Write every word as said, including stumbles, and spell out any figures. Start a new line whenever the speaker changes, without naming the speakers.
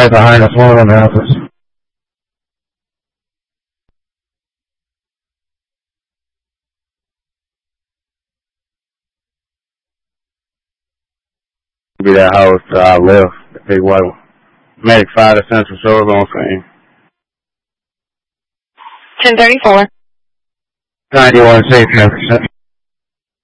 right behind us, one of them houses. Be that house to our left, the big white one. Medic five to Central Shore on scene.
ten thirty-four.
ninety-one safe, ten percent.